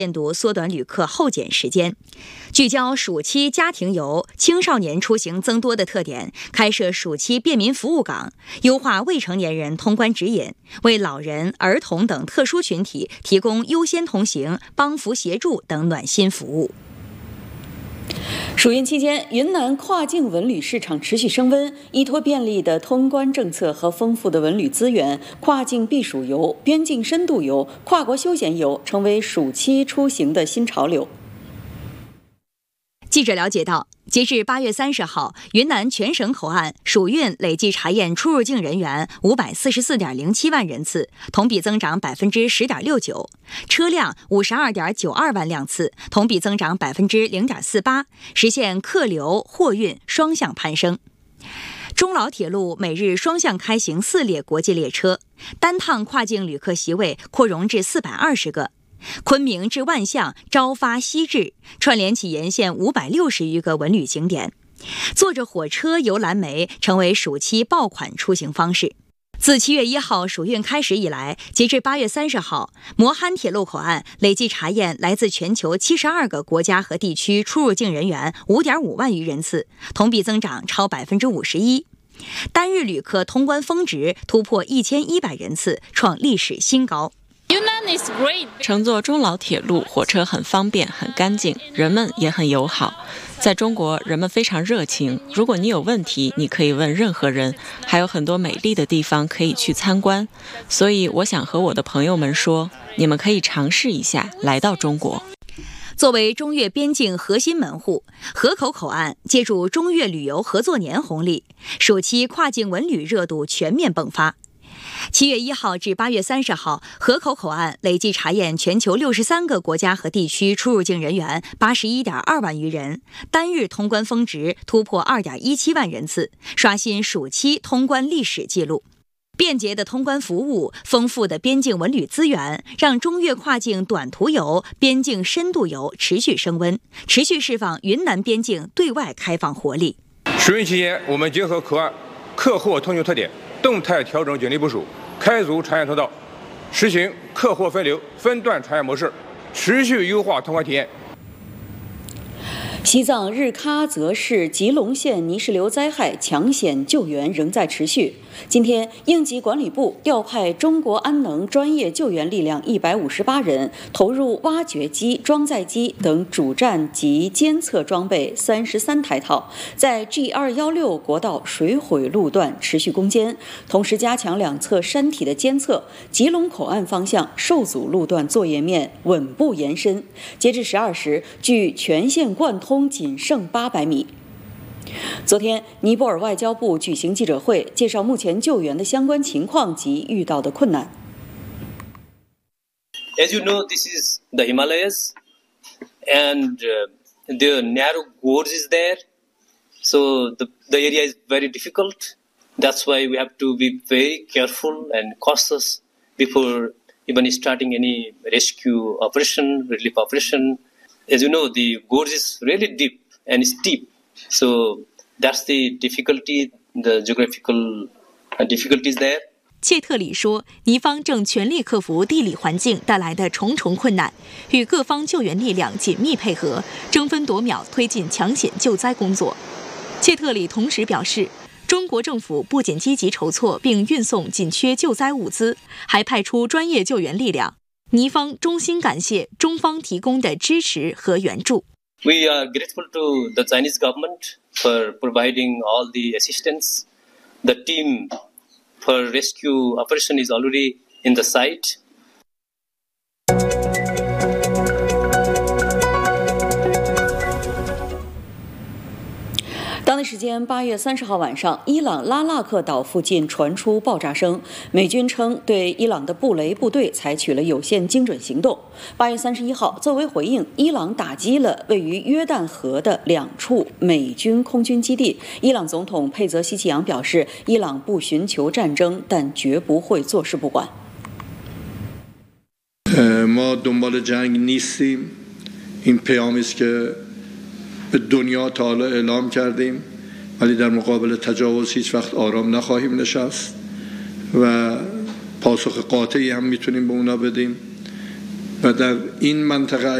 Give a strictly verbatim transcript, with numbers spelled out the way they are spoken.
限度缩短旅客候检时间，聚焦暑期家庭游、青少年出行增多的特点，开设暑期便民服务岗，优化未成年人通关指引，为老人、儿童等特殊群体提供优先同行、帮扶协助等暖心服务。 暑运期间，云南跨境文旅市场持续升温，依托便利的通关政策和丰富的文旅资源，跨境避暑游、边境深度游、跨国休闲游成为暑期出行的新潮流。 记者了解到，截至八月三十号，云南全省口岸暑运累计查验出入境人员五百四十四点零七万人次，同比增长百分之十点六九；车辆五十二点九二万辆次，同比增长百分之零点四八，实现客流货运双向攀升。中老铁路每日双向开行四列国际列车，单趟跨境旅客席位扩容至四百二十个。昆明至万象、朝发夕至，串联起沿线五百六十余个文旅景点。坐着火车游蓝莓成为暑期爆款出行方式。自七月一号暑运开始以来，截至八月三十号，磨憨铁路口岸累计查验来自全球七十二个国家和地区出入境人员五点五万余人次，同比增长超百分之五十一。单日旅客通关峰值突破一千一百人次，创历史新高。 乘坐中老铁路，火车很方便、很干净，人们也很友好。在中国，人们非常热情，如果你有问题，你可以问任何人，还有很多美丽的地方可以去参观。所以我想和我的朋友们说，你们可以尝试一下来到中国。 作为中越边境核心门户，河口口岸借助中越旅游合作年红利，暑期跨境文旅热度全面迸发。七月一号至八月三十号，河口口岸累计查验全球六十三个国家和地区出入境人员八十一点二万余人，单日通关峰值突破二点一七万人次，刷新暑期通关历史记录。便捷的通关服务、丰富的边境文旅资源，让中越跨境短途游、边境深度游持续升温，持续释放云南边境对外开放活力。 暑运期间，我们结合口岸客货通行特点，动态调整警力部署，开足查验通道，实行客货分流、分段查验模式，持续优化通关体验。 西藏日喀则市吉隆县泥石流灾害抢险救援仍在持续。今天，应急管理部调派中国安能专业救援力量一百五十八人，投入挖掘机、装载机等主站及监测装备三十三台套，在 G 二一六国道水毁路段持续攻坚，同时加强两侧山体的监测。吉隆口岸方向受阻路段作业面稳步延伸，截至十二时，距全线贯通仅剩八百米。昨天，尼泊尔外交部举行记者会，介绍目前救援的相关情况及遇到的困难。 As you know, this is the Himalayas, and uh, the narrow gorge is there, so the the area is very difficult. That's why we have to be very careful and cautious before even starting any rescue operation, relief operation. As you know, the gorge is really deep and steep. So that's the difficulty, the geographical difficulties there. 切特里说，尼方正全力克服地理环境带来的重重困难，与各方救援力量紧密配合，争分夺秒推进抢险救灾工作。切特里同时表示，中国政府不仅积极筹措并运送紧缺救灾物资，还派出专业救援力量。尼方衷心感谢中方提供的支持和援助。 We are grateful to the Chinese government for providing all the assistance. The team for rescue operation is already in the site. 当地时间八月三十号晚上，伊朗拉纳克岛附近传出爆炸声，美军称对伊朗的布雷部队采取了有限精准行动。八月三十一号，作为回应，伊朗打击了位于约旦河的两处美军空军基地。伊朗总统佩泽希奇扬表示，伊朗不寻求战争，但绝不会坐视不管。 ما دنبال جنگ نیستیم. این پیامی است که به دنیا تا حالا اعلام کردیم، ولی در مقابل تجاوز هیچ وقت آرام نخواهیم نشست و پاسخ قاطعی هم میتونیم به اونا بدیم. و در این منطقه